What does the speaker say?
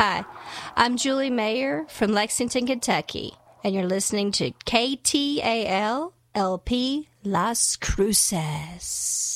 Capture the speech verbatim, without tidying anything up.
Hi, I'm Julie Mayer from Lexington, Kentucky, and you're listening to K T A L L P Las Cruces.